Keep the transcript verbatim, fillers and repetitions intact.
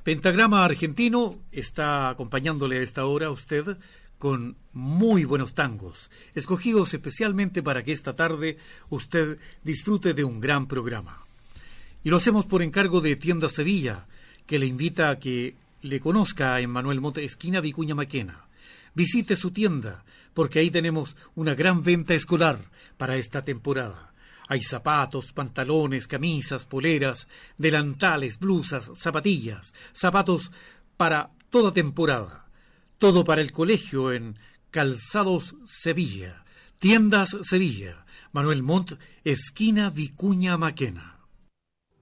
Pentagrama Argentino está acompañándole a esta hora a usted con muy buenos tangos, escogidos especialmente para que esta tarde usted disfrute de un gran programa. Y lo hacemos por encargo de Tienda Sevilla, que le invita a que le conozca en Manuel Montt, esquina Vicuña Maquena. Visite su tienda, porque ahí tenemos una gran venta escolar para esta temporada. Hay zapatos, pantalones, camisas, poleras, delantales, blusas, zapatillas, zapatos para toda temporada. Todo para el colegio en Calzados Sevilla. Tiendas Sevilla. Manuel Montt, esquina Vicuña Maquena.